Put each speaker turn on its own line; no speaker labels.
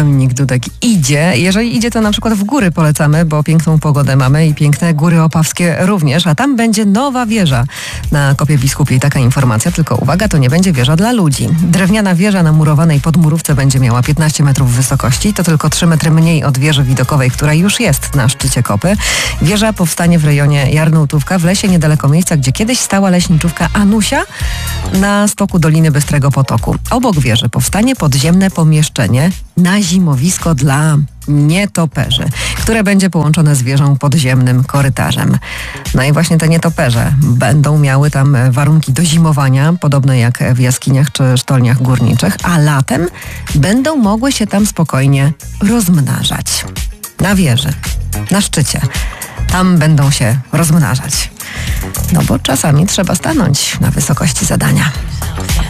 Dominik Dudek idzie. Jeżeli idzie, to na przykład w góry polecamy, bo piękną pogodę mamy i piękne Góry Opawskie również, a tam będzie nowa wieża na Kopie Biskupiej. Taka informacja, tylko uwaga, to nie będzie wieża dla ludzi. Drewniana wieża na murowanej podmurówce będzie miała 15 metrów wysokości, to tylko 3 metry mniej od wieży widokowej, która już jest na szczycie kopy. Wieża powstanie w rejonie Jarnołtówka, w lesie niedaleko miejsca, gdzie kiedyś stała leśniczówka Anusia na stoku Doliny Bystrego Potoku. Obok wieży powstanie podziemne pomieszczenie na zimowisko dla nietoperzy, które będzie połączone z wieżą podziemnym korytarzem. No i właśnie te nietoperze będą miały tam warunki do zimowania, podobne jak w jaskiniach czy sztolniach górniczych, a latem będą mogły się tam spokojnie rozmnażać. Na wieży, na szczycie. Tam będą się rozmnażać. No bo czasami trzeba stanąć na wysokości zadania.